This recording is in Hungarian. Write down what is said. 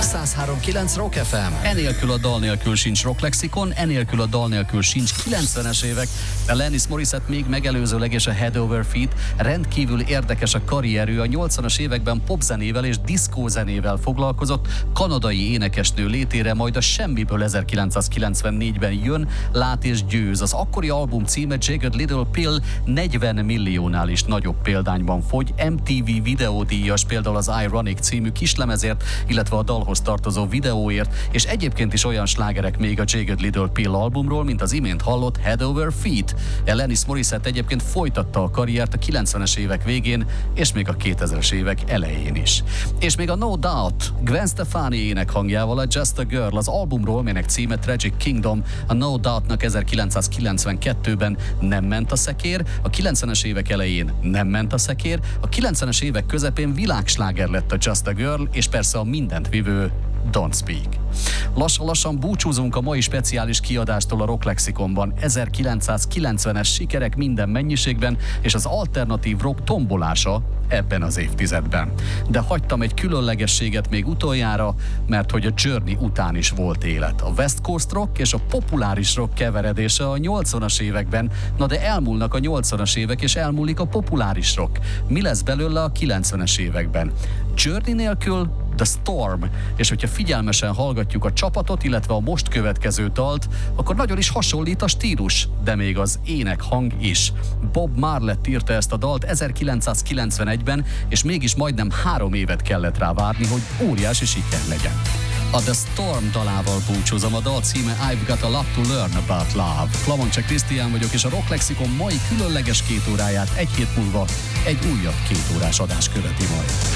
103.9 Rock FM. Enélkül a dal nélkül sincs Rock Lexikon, enélkül a dal nélkül sincs 90-es évek. De Alanis Morissette még megelőzőleg és a Head Over Feet rendkívül érdekes a karrierű. A 80-as években popzenével és diszkózenével foglalkozott, kanadai énekesnő létére, majd a semmiből 1994-ben jön, lát és győz. Az akkori album címe Jagged Little Pill 40 milliónál is nagyobb példányban fogy. MTV videódíjas például az Ironic című kislemezért, illetve a dalhoz tartozó videóért, és egyébként is olyan slágerek még a Jagged Little Pill albumról, mint az imént hallott Head Over Feet. Alanis Morissette egyébként folytatta a karriert a 90-es évek végén, és még a 2000-es évek elején is. És még a No Doubt Gwen Stefani énekhangjával a Just a Girl az albumról, melynek címe Tragic Kingdom, a No Doubt-nak 1992-ben nem ment a szekér, a 90-es évek elején nem ment a szekér, a 90-es évek közepén világsláger lett a Just a Girl, és persze a mindent vívő Don't Speak. Lassan búcsúzunk a mai speciális kiadástól a Rock Lexikonban. 1990-es sikerek minden mennyiségben, és az alternatív rock tombolása ebben az évtizedben. De hagytam egy különlegességet még utoljára, mert hogy a Journey után is volt élet. A West Coast rock és a populáris rock keveredése a 80-as években, na de elmúlnak a 80-as évek, és elmúlik a populáris rock. Mi lesz belőle a 90-es években? Journey nélkül The Storm, és hogyha figyelmesen hallgatjuk a csapatot, illetve a most következő dalt, akkor nagyon is hasonlít a stílus, de még az énekhang is. Bob Marlett írta ezt a dalt 1991-ben, és mégis majdnem 3 évet kellett rá várni, hogy óriási siker legyen. A The Storm dalával búcsúzom, a dal címe I've Got a Lot to Learn About Love. Klamoncse Krisztián vagyok, és a Rock Lexikon mai különleges 2 óráját egy hét múlva egy újabb 2 órás adás követi majd.